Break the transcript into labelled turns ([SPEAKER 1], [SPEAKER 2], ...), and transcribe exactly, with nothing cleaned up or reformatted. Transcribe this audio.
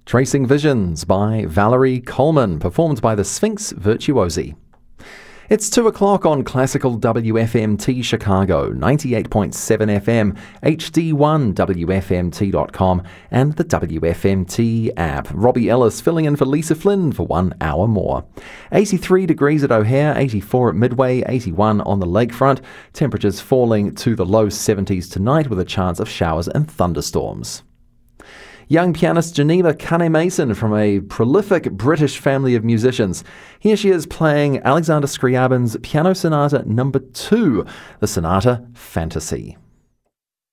[SPEAKER 1] Tracing Visions by Valerie Coleman, performed by the Sphinx Virtuosi. It's two o'clock on Classical W F M T Chicago, ninety-eight point seven F M, H D one W F M T dot com, and the W F M T app. Robbie Ellis filling in for Lisa Flynn for one hour more. eighty-three degrees at O'Hare, eighty-four at Midway, eighty-one on the lakefront. Temperatures falling to the low seventies tonight with a chance of showers and thunderstorms. Young pianist Geneva Kane-Mason from a prolific British family of musicians. Here she is playing Alexander Scriabin's Piano Sonata Number two, the Sonata Fantasy.